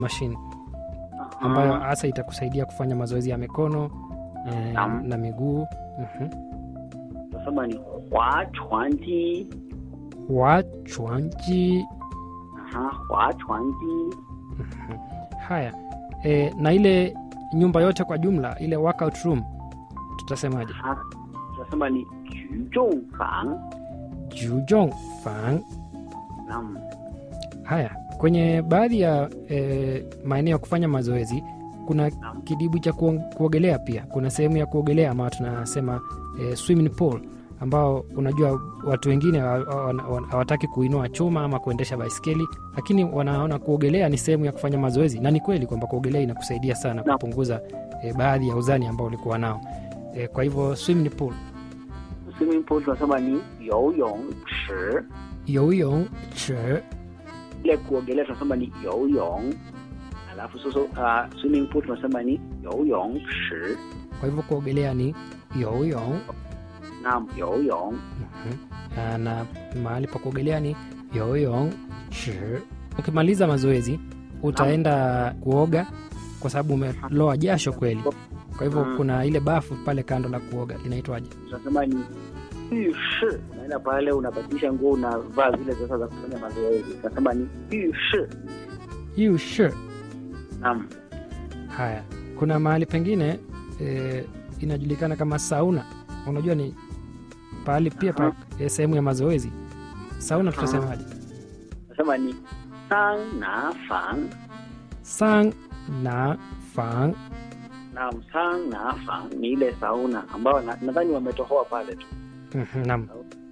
machine ambayo hasa itakusaidia kufanya mazoezi ya mikono na miguu. Tunasema ni huachuanji. Huachuanji. Huachuanji. Haya, na ile nyumba yote kwa jumla, ile workout room tutasemaje? Tunasema ni juzhongfang. Juzhongfang. Naam. Haya, kwenye baadhi ya maeneo ya kufanya mazoezi kuna kidimbwi cha kuogelea pia. Kuna sehemu ya kuogelea ama tunasema swimming pool, ambao unajua watu wengine hawataki kuinua chuma ama kuendesha baiskeli, lakini wanaona kuogelea ni sehemu ya kufanya mazoezi, na ni kweli kwamba kuogelea inakusaidia sana kupunguza baadhi ya uzani ambao ulikuwa nao. Kwa hivyo swimming pool tunasema ni youyongchi. Youyongchi. Ile kuogelea tunasema ni youyong. Alafu sasa swimming pool tunasema ni youyongchi. Kwa hivyo kuogelea ni youyong. Naam, youyong. Na mahali pa kuogelea ni youyongchi. Ukimaliza mazoezi utaenda kuoga kwa sababu umeloa jasho kweli. Kwa hivyo kuna ile bafu pale kando la kuoga, linaitwaje? Tunasema ni yushi. Unaenda pale unabadilisha nguo, unavaa zile sasa za kufanya mazoezi. Tunasema ni yushi. Naam. Haya, kuna mahali pengine inajulikana kama sauna. Unajua ni pahali pia pa sehemu ya mazoezi. Sauna tutasemaje? Tunasema ni sangnafang. Sangnafang. Naam, sangnafang ni ile sauna ambayo nadhani wametohoa pale tu. Naam.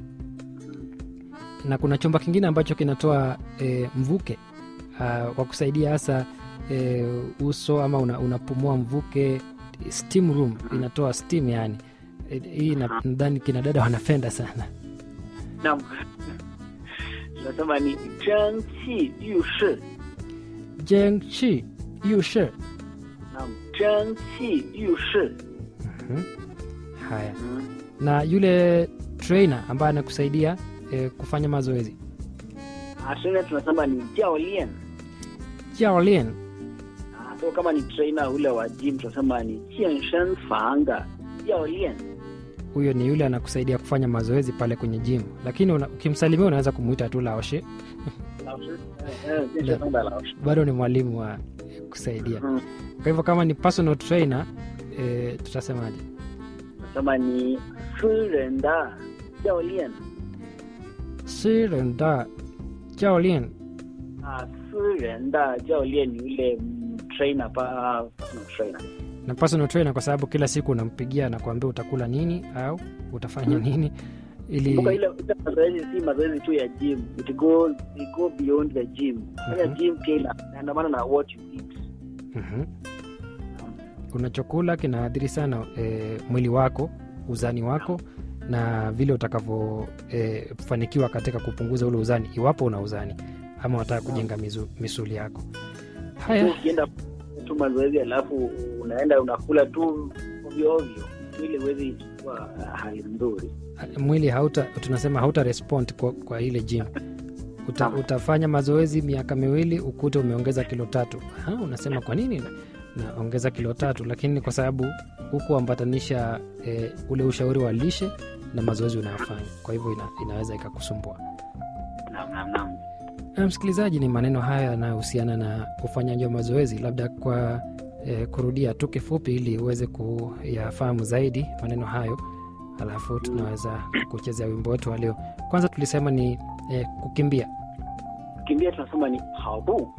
Na kuna chumba kingine ambacho kinatoa mvuke wa kusaidia hasa uso ama unapumua mvuke. Steam room inatoa steam yani. Hii nadhani kina dada wanapenda sana. Naam. Tunasema ni zhengqi yushi. Zhengqi yushi. Naam, zhengqi yushi. Haya. Na yule trainer ambaye anakusaidia kufanya mazoezi. Trainer tunasema ni jiaolian. Jiaolian. So kama ni trainer ule wa gym tunasema ni jianshenfang de jiaolian. Huyo ni yule anakusaidia kufanya mazoezi pale kwenye gym. Lakini ukimsalimia unaweza kumuita tu laoshe. Bado ni mwalimu wa kusaidia. Kwa hivyo kama ni personal trainer tutasemaje? Tunasema ni siren da jiaolian. Siren da jiaolian. Siren da jiaolian ni yule trainer personal trainer. Na personal trainer kwa sababu kila siku unampigia na kuambia utakula nini au utafanya nini ili ile mazoezi si mazoezi tu ya gym. It go beyond the gym. Gym pia inaandamana na what you eat. Unachokula kinaathiri sana mwili wako, uzani wako na vile utakavyofanikiwa katika kupunguza ule uzani, iwapo una uzani ama unataka kujenga misuli yako. Haya, ukienda tu mazoezi alafu unaenda unakula tu ovyo ili uweze kuwa hali nzuri, mwili tunasema hauta respond kwa ile gym. Utafanya mazoezi miaka miwili ukute umeongeza kilo 3. Unasema kwa nini naongeza kilo 3? Lakini kwa sababu huku ambatanisha ule ushauri wa lishe na mazoezi unayofanya, kwa hivyo inaweza ikakusumbua. Naam. Msikilizaji, ni maneno haya yanayohusiana na ufanyaji wa mazoezi, labda kwa kurudia tu kifupi ili uweze kuyafahamu zaidi maneno hayo, alafu tunaweza kuchezea wimbo wetu wa leo. Kwanza tulisema ni kukimbia. Kukimbia tunasema ni paobu.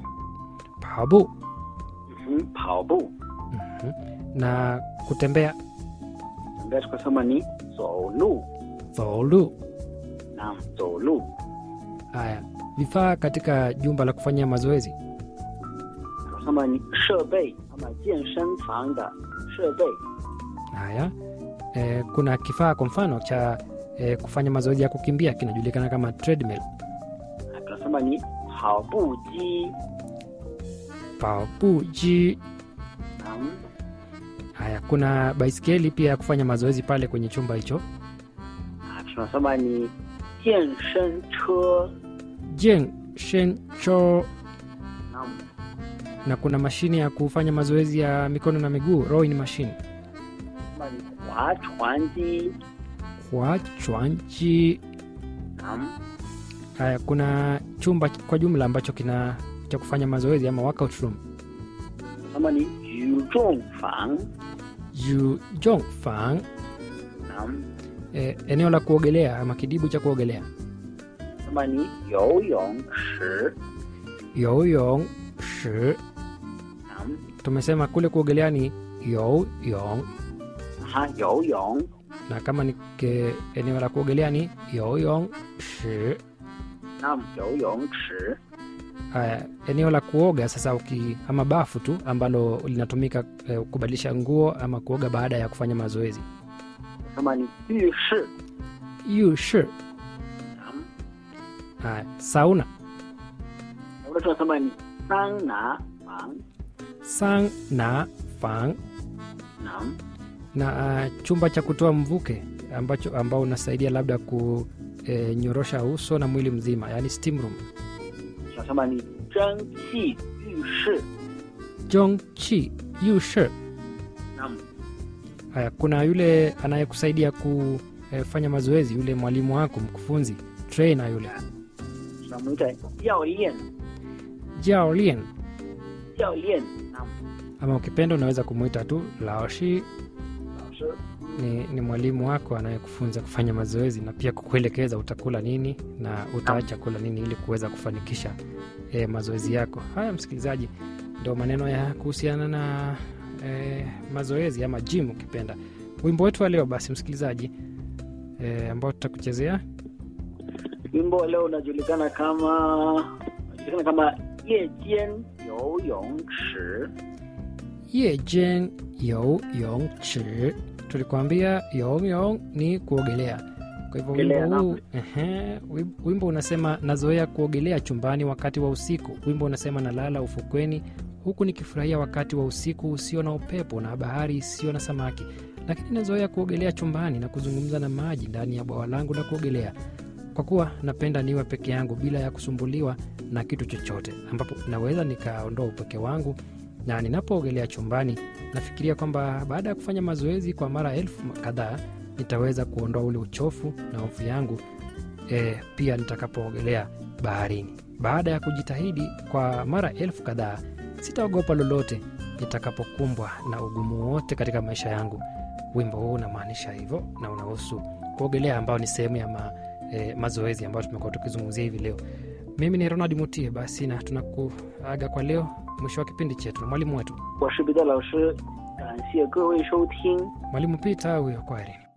Paobu. Na kutembea. Kutembea tunasema ni zolu. Naam, zolu. Haya, vifaa katika jumba la kufanyia mazoezi. Tunasema ni shebei ama jianshenfang de shebei. Haya, kuna kifaa kwa mfano cha kufanya mazoezi ya kukimbia kinajulikana kama treadmill. Tunasema ni paobuji. Haya, kuna baiskeli pia ya kufanya mazoezi pale kwenye chumba hicho. Tunasema ni jianshenche. Jianshenche. na kuna mashine ya kufanya mazoezi ya mikono na miguu, rowing machine. 那么你划船机 Hua chuanchi. ，naam. Haya, kuna chumba kwa jumla ambacho kina cha kufanya mazoezi ama workout room. 那么你举重房 Yu Jong Fang, ，naam. eneo la kuogelea ama kidibu cha kuogelea. 那么你游泳池 Yoyong Shi, ，naam. tumesema kule kuogelea ni yoyong, 哈，游泳 na kama ni eneo la kuogelea ni yoyong shi. ，naam，游泳池 Haya, eneo la kuoga sasa ama bafu tu ambalo linatumika kubadilisha nguo ama kuoga baada ya kufanya mazoezi. 那么你浴室 Yu shi. ，naam. Haya, sauna. 那么tunasema ni 桑拿房 Sang na fang, ，naam. na chumba cha kutoa mvuke ambao unasaidia labda kunyorosha uso na mwili mzima, yani steam room. tunasema ni 蒸汽浴室 Zhongqi yu shi. naam. Haya, kuna yule anayekusaidia kufanya mazoezi, yule mwalimu wako, mkufunzi, trainer yule. tunamuita 教练 Jiaolian, 教练 naam. ama ukipenda unaweza kumuita tu Laoshi. 老师 Ni mwalimu wako anayekufunza kufanya mazoezi na pia kukuelekeza utakula nini na utaacha kula nini ili kuweza kufanikisha mazoezi yako. Haya msikilizaji, ndio maneno ya kuhusiana na mazoezi ama gym ukipenda. Wimbo wetu wa leo basi msikilizaji, ambao tutakuchezea, wimbo leo unajulikana kama 夜间游泳池 Ye Jian You Yong Chi. Tulikwambia yong ni kuogelea. Kwa hivyo Kuogelea, wimbo huu wimbo unasema nazoea kuogelea chumbani wakati wa usiku. Wimbo unasema nalala ufukweni huku nikifurahia wakati wa usiku usio na upepo na bahari isiyo na samaki, lakini nazoea kuogelea chumbani na kuzungumza na maji ndani ya bwawa langu la kuogelea, kwa kuwa napenda niwe peke yangu bila ya kusumbuliwa na kitu chochote, ambapo naweza nikaondoa upweke wangu. Na ninapoogelea chumbani nafikiria kwamba baada ya kufanya mazoezi kwa mara 1000 kadhaa nitaweza kuondoa ule uchofu na hofu yangu pia nitakapoogelea baharini. Baada ya kujitahidi kwa mara 1000 kadhaa sitaogopa lolote nitakapokumbwa na ugumu wote katika maisha yangu. Wimbo huu unamaanisha hivyo na unahusu kuogelea, ambao ni sehemu ya mazoezi ambayo tumekuwa tukizungumzia hivi leo. Mimi ni Ronald Mutie, basi na tunakuaga kwa leo, mwisho wa kipindi chetu na mwalimu wetu. 我是彼得老师，感谢各位收听。 Mwalimu Peter huyo, kwaherini.